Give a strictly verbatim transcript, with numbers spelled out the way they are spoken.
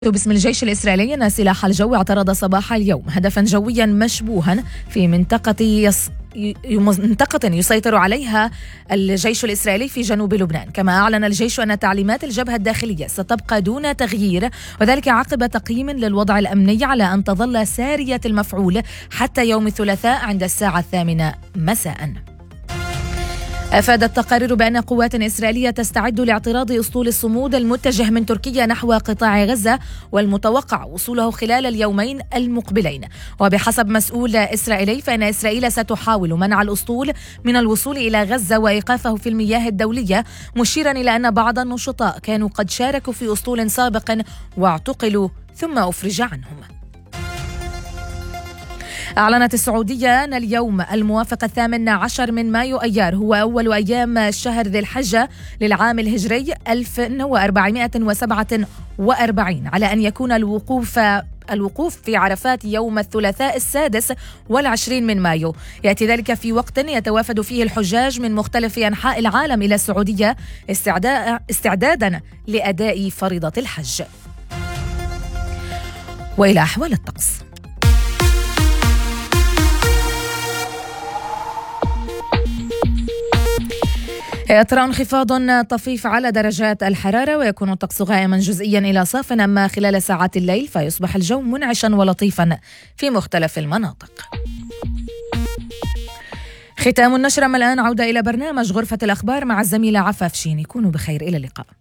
باسم الجيش الإسرائيلي أن سلاح الجو اعترض صباح اليوم هدفا جويا مشبوها في منطقة يص... منطقة يسيطر عليها الجيش الإسرائيلي في جنوب لبنان. كما أعلن الجيش أن تعليمات الجبهة الداخلية ستبقى دون تغيير، وذلك عقب تقييم للوضع الأمني على أن تظل سارية المفعول حتى يوم الثلاثاء عند الساعة الثامنة مساء. أفادت تقارير بأن قوات إسرائيلية تستعد لاعتراض أسطول الصمود المتجه من تركيا نحو قطاع غزة، والمتوقع وصوله خلال اليومين المقبلين. وبحسب مسؤول إسرائيلي فإن إسرائيل ستحاول منع الأسطول من الوصول إلى غزة وإيقافه في المياه الدولية، مشيرا إلى أن بعض النشطاء كانوا قد شاركوا في أسطول سابق واعتقلوا ثم أفرج عنهم. أعلنت السعودية أن اليوم الموافق الثامن عشر من مايو أيار هو أول أيام شهر ذي الحجة للعام الهجري ألف وأربعمائة وسبعة وأربعين، على أن يكون الوقوف الوقوف في عرفات يوم الثلاثاء السادس والعشرين من مايو. يأتي ذلك في وقت يتوافد فيه الحجاج من مختلف أنحاء العالم إلى السعودية استعدادا لأداء فريضة الحج. وإلى أحوال الطقس. يطرأ انخفاض طفيف على درجات الحرارة، ويكون الطقس غائما جزئيا إلى صاف، أما خلال ساعات الليل فيصبح الجو منعشا ولطيفا في مختلف المناطق. ختام النشرة. الآن عودة إلى برنامج غرفة الأخبار مع الزميلة عفاف شين. يكونوا بخير، إلى اللقاء.